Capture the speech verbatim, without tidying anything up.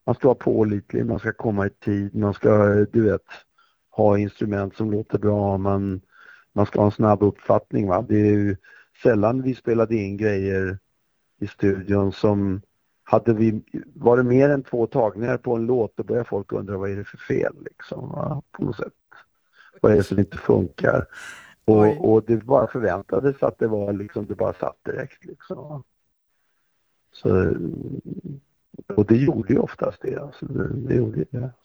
man ska vara pålitlig, man ska komma i tid, man ska, du vet, ha instrument som låter bra, man, man ska ha en snabb uppfattning. Va? Det är ju sällan vi spelade in grejer i studion som hade vi, var det mer än två tagningar på en låt, då börjar folk undra vad är det för fel liksom, va? På något sätt. Vad är det som inte funkar? Och, och det bara förväntades att det var liksom, det bara satt direkt liksom. Så, och det gjorde ju oftast det, alltså, det, det gjorde det.